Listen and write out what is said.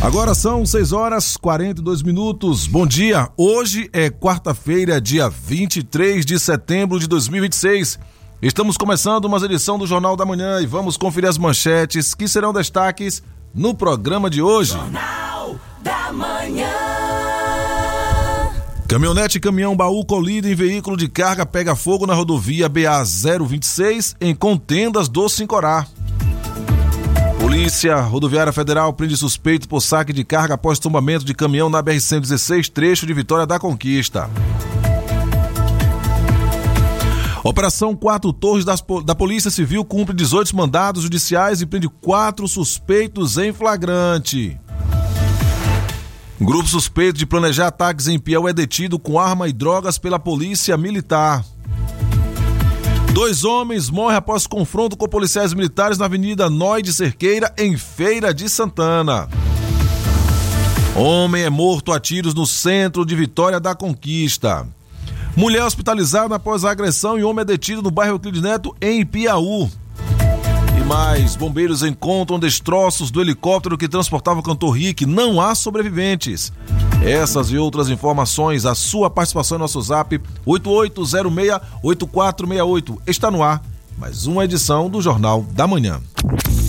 Agora são 6h42. Bom dia, hoje é quarta-feira, dia 23 de setembro de 2026. Estamos começando mais edição do Jornal da Manhã e vamos conferir as manchetes que serão destaques no programa de hoje. Jornal da Manhã. Caminhonete e caminhão baú colidem em veículo de carga pega fogo na rodovia BA-026 em contendas do Sincorá. Polícia Rodoviária Federal prende suspeito por saque de carga após tombamento de caminhão na BR-116, trecho de Vitória da Conquista. Operação 4 Torres da Polícia Civil cumpre 18 mandados judiciais e prende 4 suspeitos em flagrante. Grupo suspeito de planejar ataques em Piauí é detido com arma e drogas pela Polícia Militar. 2 homens morrem após confronto com policiais militares na Avenida Nói de Cerqueira, em Feira de Santana. Homem é morto a tiros no centro de Vitória da Conquista. Mulher hospitalizada após a agressão e homem é detido no bairro Euclides Neto, em Piauí. E mais, bombeiros encontram destroços do helicóptero que transportava o cantor Rick. Não há sobreviventes. Essas e outras informações, a sua participação em nosso zap 8806-8468. Está no ar mais uma edição do Jornal da Manhã.